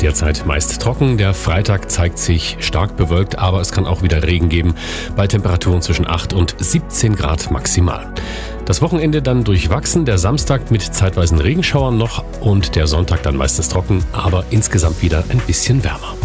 derzeit meist trocken. Der Freitag zeigt sich stark bewölkt, aber es kann auch wieder Regen geben bei Temperaturen zwischen 8 und 17 Grad maximal. Das Wochenende dann durchwachsen, der Samstag mit zeitweisen Regenschauern noch und der Sonntag dann meistens trocken, aber insgesamt wieder ein bisschen wärmer.